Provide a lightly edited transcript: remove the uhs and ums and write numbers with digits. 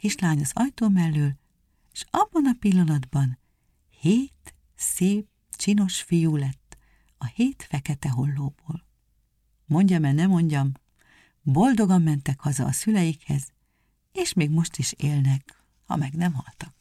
kislány az ajtó mellől, és abban a pillanatban 7 szép, csinos fiú lett a 7 fekete hollóból. Mondjam-e, ne mondjam, boldogan mentek haza a szüleikhez, és még most is élnek, ha meg nem haltak.